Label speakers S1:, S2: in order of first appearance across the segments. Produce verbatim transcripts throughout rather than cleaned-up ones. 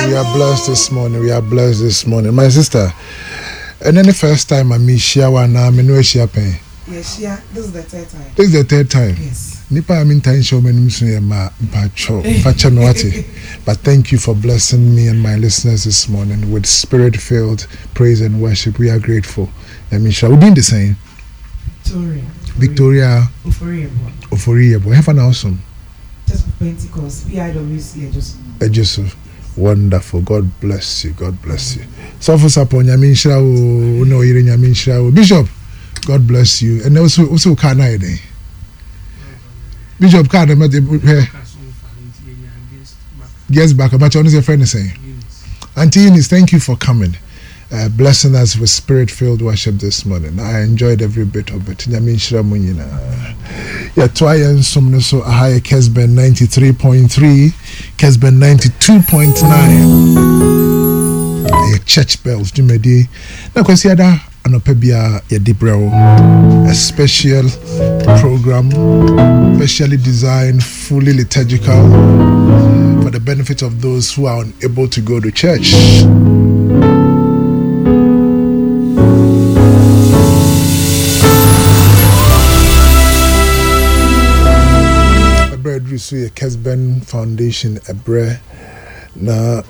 S1: We are blessed this morning. We are blessed this morning. My sister, and then the first time I meet Shiawa now, I know she happen.
S2: Yes, yeah, this is the third time.
S1: This is the third time.
S2: Yes.
S1: Nipa I mean time show me ma mpacho mpacho me wati. But thank you for blessing me and my listeners this morning with spirit-filled praise and worship. We are grateful. I mean, shall we do the same?
S2: Victoria.
S1: Victoria.
S2: Oforiebo.
S1: Oforiebo. Have an awesome.
S2: Just for Pentecost. P I W C. Just.
S1: Joseph. Wonderful. God bless you. God bless you. So for support, Nyamin Shra, no, you're Nyamin Shra. Bishop, God bless you. And also, also, can I day? Bishop, can I guest back? But you your friend is saying, Auntie Eunice, thank you for coming. Uh, blessing us with spirit-filled worship this morning. I enjoyed every bit of it. Nyamin Shra Munyina. Yeah, try and some so a high Kesben ninety-three point three, Kesben ninety-two point nine. Yeah, church bells, do me di. Now, because you ada anopebia ya dibro, a special program, specially designed, fully liturgical, for the benefit of those who are unable to go to church. So a Kesben Foundation Ebre na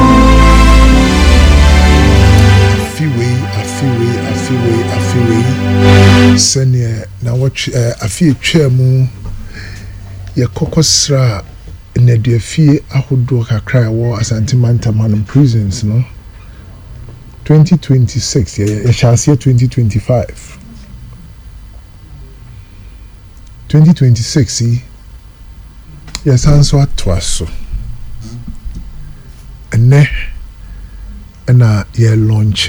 S1: afiwe afiwe afiwe afiwe senior na watch afi twemu ye kokosra na de afie ahodo kakra wo Asante Mantam prisons no twenty twenty-six ye shall see twenty twenty-five twenty twenty-six see. Yes, answer twaso. And and a year launch.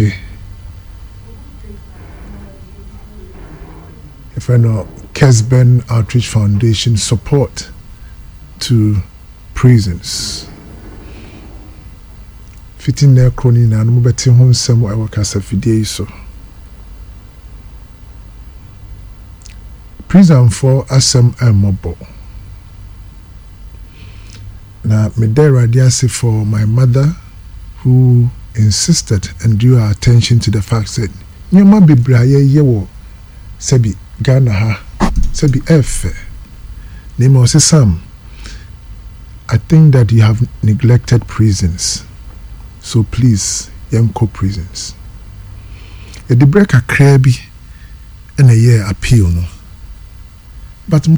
S1: If I know Kesben Outreach Foundation support to prisons. Fitting their crony and mobile home somewhere work as a fidei so. Prison for Assam and mobile. Now, me there radiasi for my mother, who insisted and drew our attention to the fact that you might be braye yewo sebi Ghana ha sebi F. Name was Sam. I think that you have neglected prisons, so please, young co prisons. A break a crabby and a year appeal no, but.